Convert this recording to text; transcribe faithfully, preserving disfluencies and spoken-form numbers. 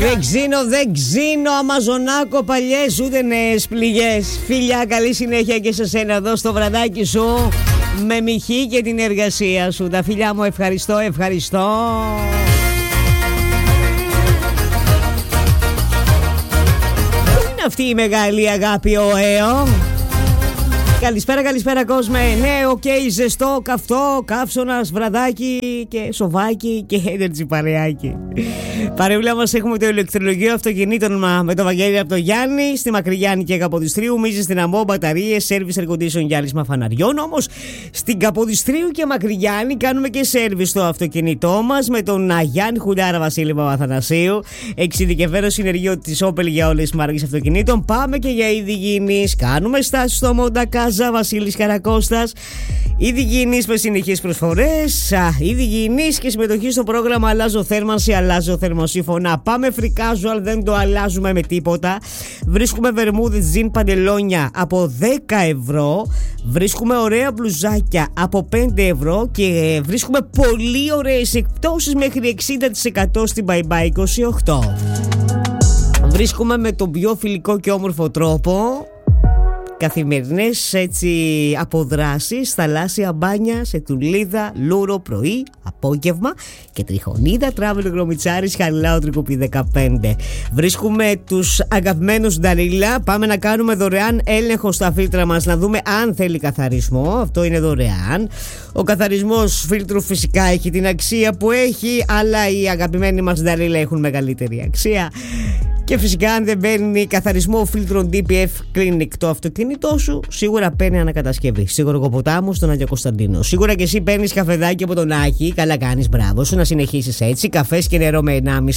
Δεν ξύνω, δεν ξύνω Αμαζονάκο παλιές ούτε νέες πληγές. Φίλια, καλή συνέχεια και σε σένα εδώ στο βραδάκι σου, με Μιχή και την εργασία σου. Τα φιλιά μου, ευχαριστώ, ευχαριστώ. Πού είναι αυτή η μεγάλη αγάπη, ο ΑΕΟ? Καλησπέρα, καλησπέρα κόσμε. Ναι, οκ, okay, ζεστό, καυτό, καύσωνας, βραδάκι και σοβάκι και energy παρεάκι. Παρεούλα μας έχουμε το ηλεκτρολογείο αυτοκινήτων με το Βαγγέλη από το Γιάννη, στη Μακρυγιάννη και Καποδιστρίου, μίζες στην Αμό, μπαταρίες, service air condition γυάλισμα φαναριών. Όμως στην Καποδιστρίου και Μακρυγιάννη κάνουμε και service στο αυτοκίνητό μας με τον Γιάννη Χουλιάρα Βασίλη Παπαθανασίου, εξειδικευμένο συνεργείο της Opel για όλες τις μάρκες αυτοκινήτων. Πάμε και για είδη υγιεινής. Κάνουμε στάση στο Μοντακάζα, Βασίλης Καρακώστας. Είδη υγιεινής με συνεχείς προσφορές, είδη υγιεινής και συμμετοχή στο πρόγραμμα Αλλάζω Θέρμανση, Αλλάζω Θερμοσύφωνα. Πάμε free casual, δεν το αλλάζουμε με τίποτα. Βρίσκουμε βερμούδες, τζιν, παντελόνια από δέκα ευρώ. Βρίσκουμε ωραία μπλουζάκια από πέντε ευρώ και βρίσκουμε πολύ ωραίες εκπτώσεις μέχρι εξήντα τοις εκατό στην Bye Bye είκοσι οκτώ. Βρίσκουμε με τον πιο φιλικό και όμορφο τρόπο καθημερινές έτσι αποδράσεις, θαλάσσια μπάνια σε Τουλίδα, Λούρο πρωί, απόγευμα και Τριχονίδα, Τράβελο Γρομιτσάρης, Χαριλάου Τρικοπή δεκαπέντε. Βρίσκουμε τους αγαπημένους Νταρίλα. Πάμε να κάνουμε δωρεάν έλεγχο στα φίλτρα μας, να δούμε αν θέλει καθαρισμό. Αυτό είναι δωρεάν. Ο καθαρισμός φίλτρου φυσικά έχει την αξία που έχει, αλλά οι αγαπημένοι μας Νταρίλα έχουν μεγαλύτερη αξία. Και φυσικά αν δεν παίρνει καθαρισμό φίλτρων ντι πι εφ Clinic το αυτοκίνητό σου, σίγουρα παίρνει ανακατασκευή. Σίγουρα Κοποτάμου στον Άγιο Κωνσταντίνο. Σίγουρα και εσύ παίρνεις καφεδάκι από τον Άκη. Καλά κάνεις, μπράβο σου, να συνεχίσεις έτσι. Καφές και νερό με ενάμιση